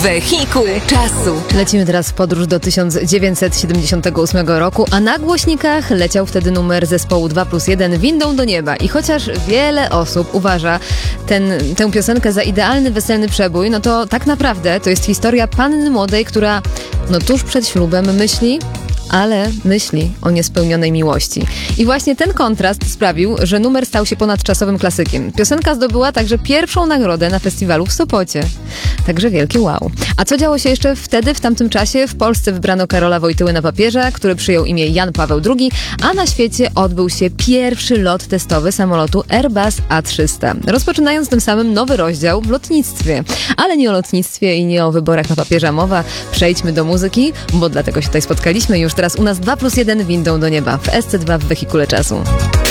Wehikuł czasu. Lecimy teraz w podróż do 1978 roku, a na głośnikach leciał wtedy numer zespołu 2+1 Windą do nieba. I chociaż wiele osób uważa tę piosenkę za idealny weselny przebój, no to tak naprawdę to jest historia panny młodej, która tuż przed ślubem myśli o niespełnionej miłości. I właśnie ten kontrast sprawił, że numer stał się ponadczasowym klasykiem. Piosenka zdobyła także pierwszą nagrodę na festiwalu w Sopocie. Także wielkie wow. A co działo się jeszcze wtedy, w tamtym czasie? W Polsce wybrano Karola Wojtyły na papieża, który przyjął imię Jan Paweł II, a na świecie odbył się pierwszy lot testowy samolotu Airbus A300, rozpoczynając tym samym nowy rozdział w lotnictwie. Ale nie o lotnictwie i nie o wyborach na papieża mowa. Przejdźmy do muzyki, bo dlatego się tutaj spotkaliśmy. Już teraz u nas 2+1 Windą do nieba w SC2 w Wehikule czasu.